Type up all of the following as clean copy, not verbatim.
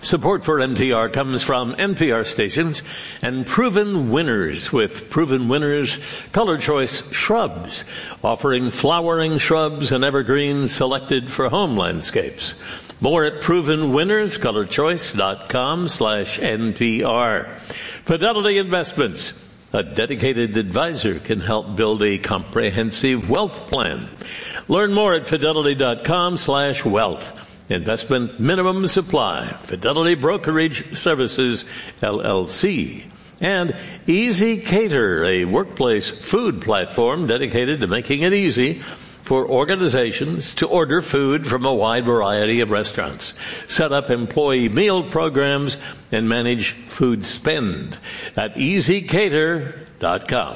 Support for NPR comes from NPR stations and Proven Winners with Proven Winners Color Choice Shrubs, offering flowering shrubs and evergreens selected for home landscapes. More at provenwinnerscolorchoice.com/NPR. Fidelity Investments. A dedicated advisor can help build a comprehensive wealth plan. Learn more at fidelity.com/wealth. Investment minimum supply. Fidelity Brokerage Services, LLC. And Easy Cater, a workplace food platform dedicated to making it easy for organizations to order food from a wide variety of restaurants, set up employee meal programs, and manage food spend at easycater.com.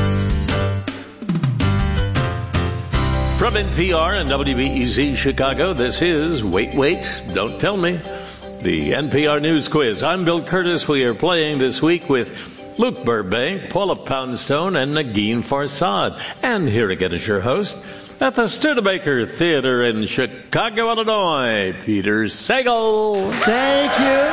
From NPR and WBEZ Chicago, this is Wait, Wait, Don't Tell Me, the NPR News Quiz. I'm Bill Curtis. We are playing this week with Luke Burbank, Paula Poundstone, and Negin Farsad. And here again is your host at the Studebaker Theater in Chicago, Illinois, Peter Sagal. Thank you.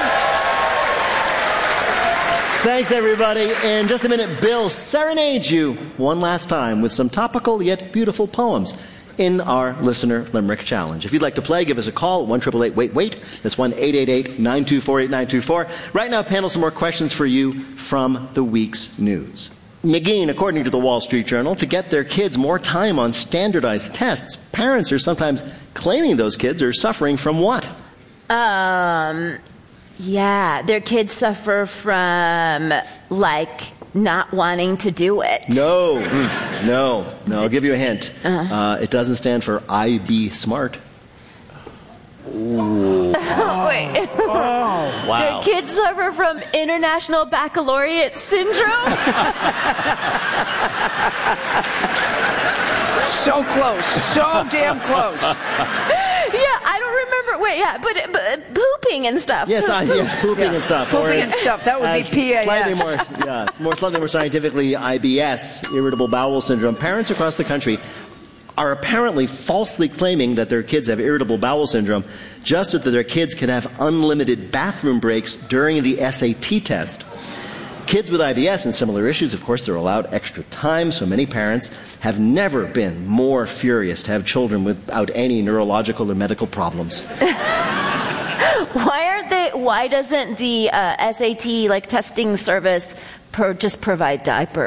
Thanks, everybody. In just a minute, Bill serenades you one last time with some topical yet beautiful poems in our Listener Limerick Challenge. If you'd like to play, give us a call at 1-888-WAIT-WAIT. That's 1-888-924-8924. Right now, panel, some more questions for you from the week's news. Negin, according to the Wall Street Journal, to get their kids more time on standardized tests, parents are sometimes claiming those kids are suffering from what? Yeah, their kids suffer from, not wanting to do it. No. I'll give you a hint. It doesn't stand for IB Smart. Wait. Oh, wow. Their kids suffer from International Baccalaureate Syndrome? So close. So damn close. Yeah, I don't remember. Wait, yeah, but pooping and stuff. Yes, pooping and stuff. Pooping and stuff. That would be PAS. Slightly more scientifically, IBS, irritable bowel syndrome. Parents across the country are apparently falsely claiming that their kids have irritable bowel syndrome, just so that their kids can have unlimited bathroom breaks during the SAT test. Kids with IBS and similar issues, of course, they're allowed extra time, so many parents have never been more furious to have children without any neurological or medical problems. Why doesn't the SAT testing service just provide diapers?